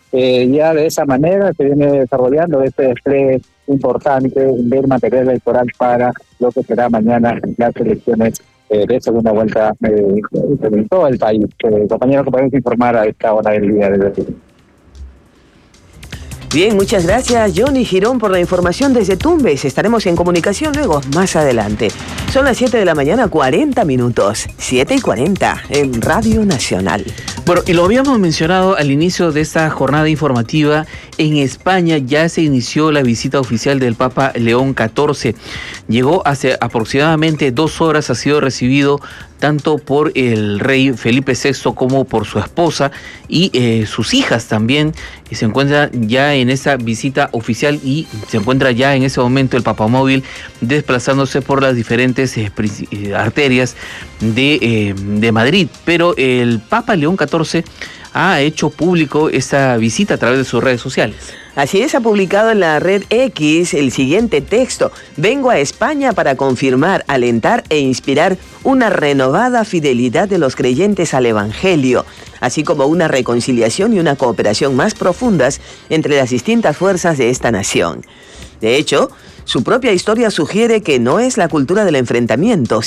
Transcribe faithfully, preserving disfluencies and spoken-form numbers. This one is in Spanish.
Eh, ya de esa manera se viene desarrollando este despliegue importante del material electoral para lo que será mañana las elecciones eh, de segunda vuelta eh, en todo el país. Eh, compañeros, que podemos informar a esta hora del día de hoy. Bien, muchas gracias Johnny Girón por la información desde Tumbes. Estaremos en comunicación luego, más adelante. Son las siete de la mañana, cuarenta minutos. siete y cuarenta en Radio Nacional. Bueno, y lo habíamos mencionado al inicio de esta jornada informativa. En España ya se inició la visita oficial del Papa León catorce. Llegó hace aproximadamente dos horas, ha sido recibido tanto por el rey Felipe sexto como por su esposa y eh, sus hijas también. Y se encuentran ya en esa visita oficial y se encuentra ya en ese momento el papamóvil desplazándose por las diferentes eh, eh, arterias de, eh, de Madrid. Pero el Papa León catorce ha hecho público esta visita a través de sus redes sociales. Así es, ha publicado en la red X el siguiente texto: vengo a España para confirmar, alentar e inspirar una renovada fidelidad de los creyentes al Evangelio, así como una reconciliación y una cooperación más profundas entre las distintas fuerzas de esta nación. De hecho, su propia historia sugiere que no es la cultura del enfrentamiento,